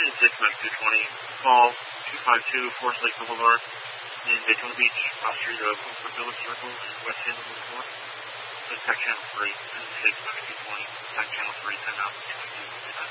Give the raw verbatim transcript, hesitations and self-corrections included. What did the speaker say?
United six nine two twenty, call two five two Forest Lake Boulevard in Daytona Beach, off street of Oakwood Village Circle, West San Luis North. So tech channel three, six nine two twenty, tech channel three, send out two nine two.